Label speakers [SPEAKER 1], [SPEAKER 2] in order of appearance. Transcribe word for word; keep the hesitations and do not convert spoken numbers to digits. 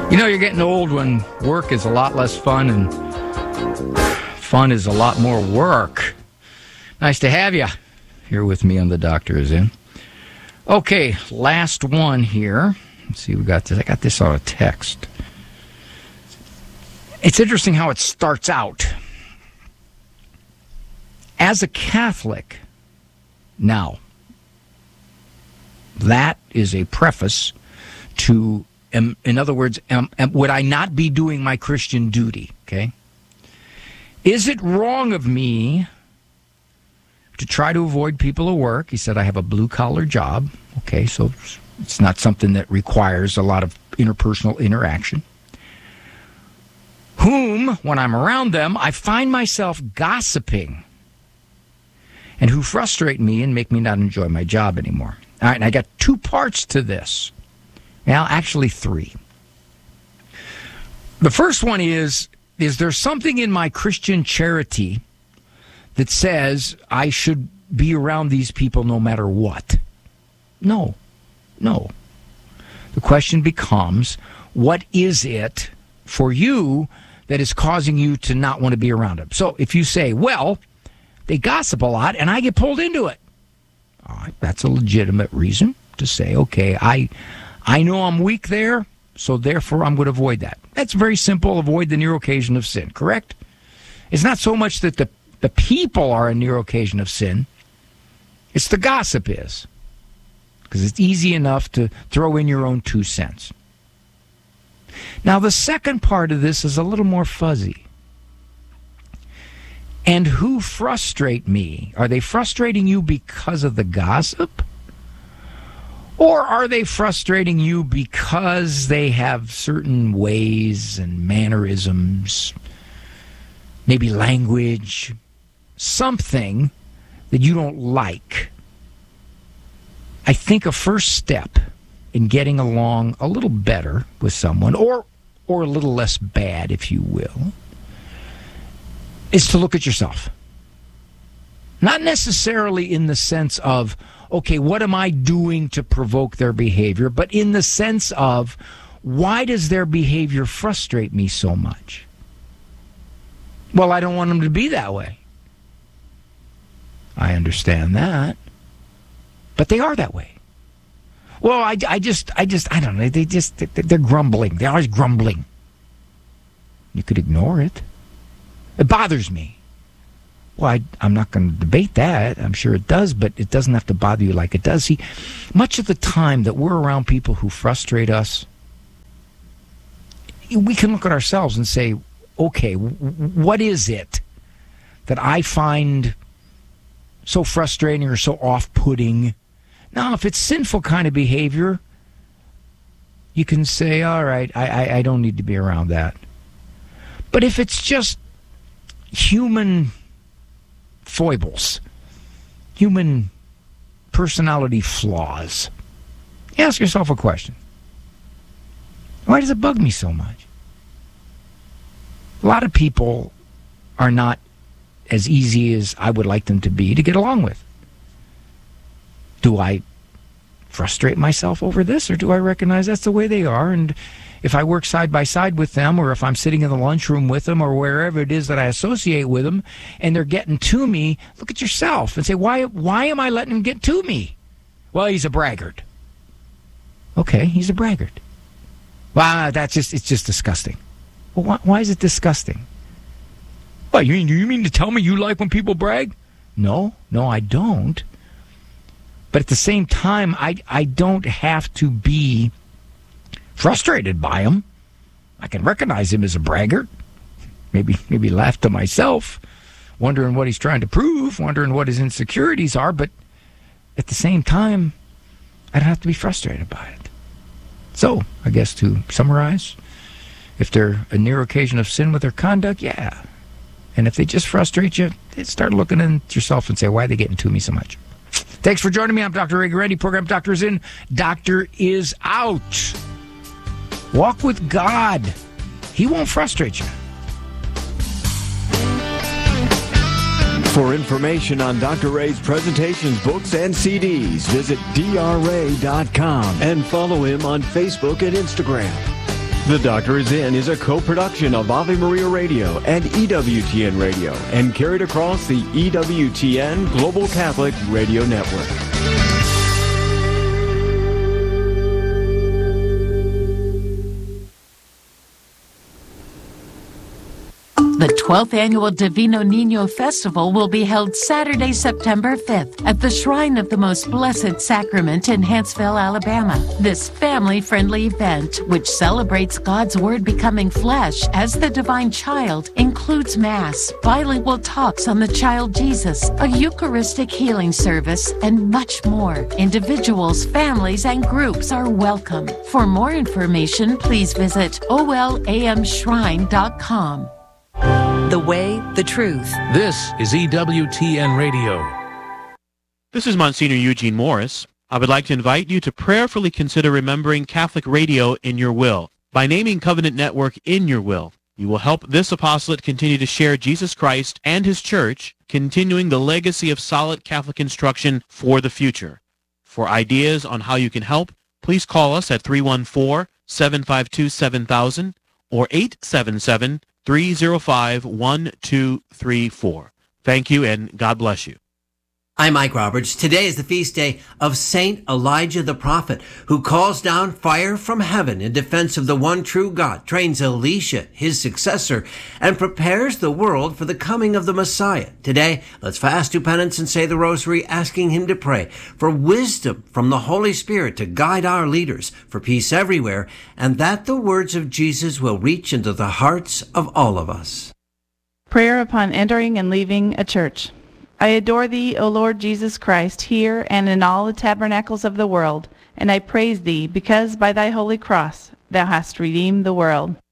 [SPEAKER 1] You know, you're getting old when work is a lot less fun and fun is a lot more work. Nice to have you here with me on The Doctor Is In. Okay, last one here. Let's see, we got this. I got this on a text. It's interesting how it starts out. As a Catholic, now, that is a preface to, um, in other words, um, um, would I not be doing my Christian duty, okay? Is it wrong of me to try to avoid people at work? He said, I have a blue-collar job, okay, so it's not something that requires a lot of interpersonal interaction. Whom, when I'm around them, I find myself gossiping, and who frustrate me and make me not enjoy my job anymore. All right, and I got two parts to this. Well, actually three. The first one is, is there something in my Christian charity that says I should be around these people no matter what? No, no. The question becomes, what is it for you that is causing you to not want to be around them? So if you say, well, they gossip a lot, and I get pulled into it. All right, that's a legitimate reason to say, okay, I I know I'm weak there, so therefore I'm going to avoid that. That's very simple, avoid the near occasion of sin, correct? It's not so much that the, the people are a near occasion of sin, it's the gossip is. Because it's easy enough to throw in your own two cents. Now, the second part of this is a little more fuzzy. And who frustrate me? Are they frustrating you because of the gossip? Or are they frustrating you because they have certain ways and mannerisms, maybe language, something that you don't like? I think a first step in getting along a little better with someone, or or a little less bad, if you will, is to look at yourself. Not necessarily in the sense of, okay, what am I doing to provoke their behavior, but in the sense of, why does their behavior frustrate me so much? Well, I don't want them to be that way. I understand that. But they are that way. Well, I, I just, I just, I don't know. They just, they're grumbling. They're always grumbling. You could ignore it. It bothers me. Well, I, I'm not going to debate that. I'm sure it does, but it doesn't have to bother you like it does. See, much of the time that we're around people who frustrate us, we can look at ourselves and say, okay, what is it that I find so frustrating or so off-putting? Now, if it's sinful kind of behavior, you can say, all right, I, I, I don't need to be around that. But if it's just human foibles, human personality flaws, ask yourself a question. Why does it bug me so much? A lot of people are not as easy as I would like them to be to get along with. Do I frustrate myself over this, or do I recognize that's the way they are? And if I work side by side with them, or if I'm sitting in the lunchroom with them, or wherever it is that I associate with them, and they're getting to me, look at yourself and say, why, why am I letting him get to me? Well, he's a braggart. Okay, he's a braggart. Wow, that's just, it's just disgusting. Well, why, why is it disgusting? Well, you mean, you mean to tell me you like when people brag? No, no, I don't. But at the same time, I, I don't have to be frustrated by him. I can recognize him as a braggart. Maybe, maybe laugh to myself, wondering what he's trying to prove, wondering what his insecurities are. But at the same time, I don't have to be frustrated by it. So, I guess to summarize, if they're a near occasion of sin with their conduct, yeah. And if they just frustrate you, start looking at yourself and say, why are they getting to me so much? Thanks for joining me. I'm Doctor Ray Guarendi. Program Doctor is in. Doctor is out. Walk with God. He won't frustrate you.
[SPEAKER 2] For information on Doctor Ray's presentations, books, and C Ds, visit D R ray dot com and follow him on Facebook and Instagram. The Doctor is In is a co-production of Ave Maria Radio and E W T N Radio and carried across the E W T N Global Catholic Radio Network.
[SPEAKER 3] The twelfth Annual Divino Niño Festival will be held Saturday, September fifth at the Shrine of the Most Blessed Sacrament in Huntsville, Alabama. This family-friendly event, which celebrates God's Word becoming flesh as the divine child, includes Mass, bilingual talks on the child Jesus, a Eucharistic healing service, and much more. Individuals, families, and groups are welcome. For more information, please visit O L A M shrine dot com.
[SPEAKER 4] The way, the truth.
[SPEAKER 5] This is E W T N Radio.
[SPEAKER 6] This is Monsignor Eugene Morris. I would like to invite you to prayerfully consider remembering Catholic Radio in your will. By naming Covenant Network in your will, you will help this apostolate continue to share Jesus Christ and His Church, continuing the legacy of solid Catholic instruction for the future. For ideas on how you can help, please call us at three one four, seven five two, seven thousand or eight seven seven, three zero five, one two three four. Thank you, and God bless you.
[SPEAKER 7] I'm Mike Roberts. Today is the feast day of Saint Elijah the Prophet, who calls down fire from heaven in defense of the one true God, trains Elisha, his successor, and prepares the world for the coming of the Messiah. Today, let's fast, do penance, and say the rosary, asking him to pray for wisdom from the Holy Spirit to guide our leaders, for peace everywhere, and that the words of Jesus will reach into the hearts of all of us.
[SPEAKER 8] Prayer upon entering and leaving a church. I adore Thee, O Lord Jesus Christ, here and in all the tabernacles of the world, and I praise Thee, because by Thy holy cross Thou hast redeemed the world.